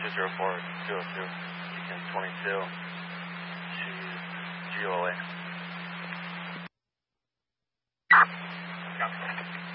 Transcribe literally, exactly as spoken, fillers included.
two zero four two oh two, Beacon twenty-two, she's G O A. Copy.